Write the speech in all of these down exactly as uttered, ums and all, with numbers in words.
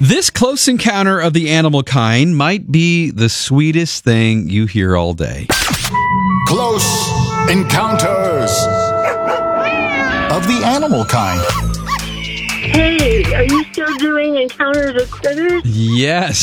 This close encounter of the animal kind might be the sweetest thing you hear all day. Close encounters of the animal kind. Hey, are you still doing encounters of critters? Yes.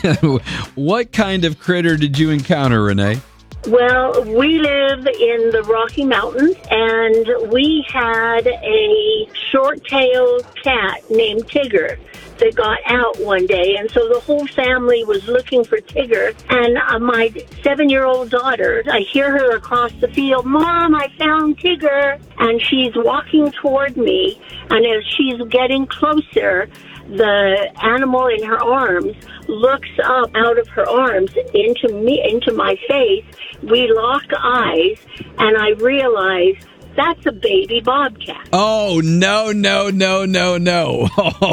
What kind of critter did you encounter, Renee? Well, we live in the Rocky Mountains, and we had a short-tailed cat named Tigger that got out one day, and so the whole family was looking for Tigger, and uh, my seven-year-old daughter, I hear her across the field, "Mom, I found Tigger," and she's walking toward me, and as she's getting closer, the animal in her arms looks up out of her arms into me, into my face. We lock eyes, and I realize that's a baby bobcat. Oh, no, no, no, no, no.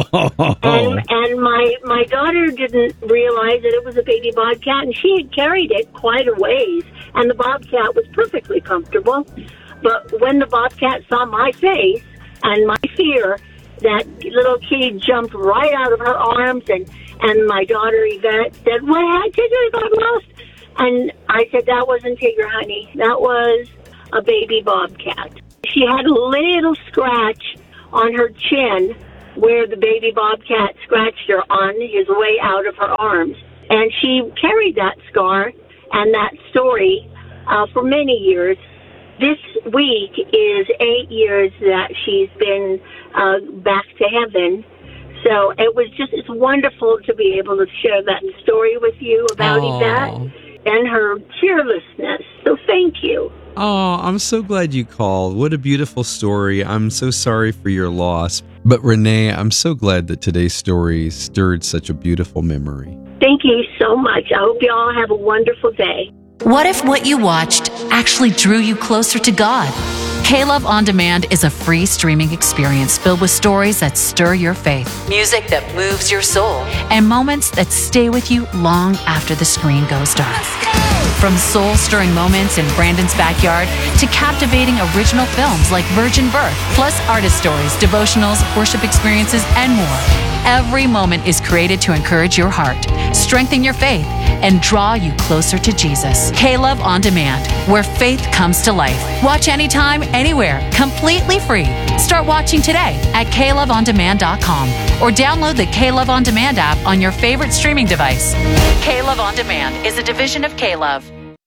and and my, my daughter didn't realize that it was a baby bobcat, and she had carried it quite a ways, and the bobcat was perfectly comfortable. But when the bobcat saw my face and my fear, that little kitty jumped right out of her arms, and, and my daughter Yvette said, "What? Tigger got lost?" And I said, "That wasn't Tigger, honey. That was a baby bobcat." She had a little scratch on her chin where the baby bobcat scratched her on his way out of her arms. And she carried that scar and that story uh, for many years. This week is eight years that she's been uh, back to heaven. So it was just, it's wonderful to be able to share that story with you about Aww. Yvette and her fearlessness. So thank you. Oh, I'm so glad you called. What a beautiful story. I'm so sorry for your loss. But Renee, I'm so glad that today's story stirred such a beautiful memory. Thank you so much. I hope you all have a wonderful day. What if what you watched actually drew you closer to God? K-Love On Demand is a free streaming experience filled with stories that stir your faith, music that moves your soul, and moments that stay with you long after the screen goes dark. From soul-stirring moments in Brandon's backyard to captivating original films like Virgin Birth, plus artist stories, devotionals, worship experiences, and more. Every moment is created to encourage your heart, strengthen your faith, and draw you closer to Jesus. K-Love On Demand, where faith comes to life. Watch anytime, anywhere, completely free. Start watching today at K Love On Demand dot com or download the K-Love On Demand app on your favorite streaming device. K-Love On Demand is a division of K-Love.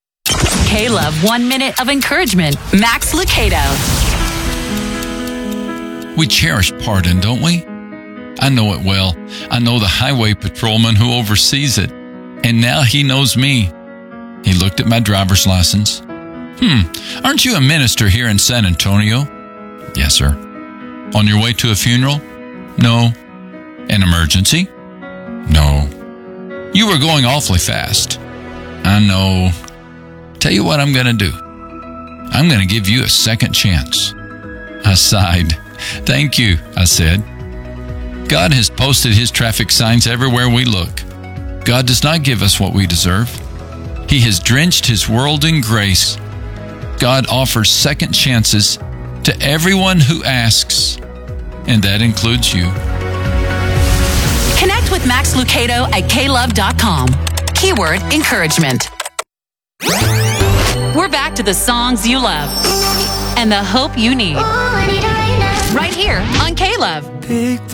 K-Love One Minute of Encouragement. Max Lucado. We cherish pardon, don't we? I know it well. I know the highway patrolman who oversees it. And now he knows me. He looked at my driver's license. Hmm, aren't you a minister here in San Antonio? Yes, sir. On your way to a funeral? No. An emergency? No. You were going awfully fast. I know. Tell you what I'm going to do. I'm going to give you a second chance. I sighed. Thank you, I said. God has posted His traffic signs everywhere we look. God does not give us what we deserve. He has drenched His world in grace. God offers second chances to everyone who asks, and that includes you. Connect with Max Lucado at K Love dot com. Keyword encouragement. We're back to the songs you love and the hope you need. Right here on K-Love.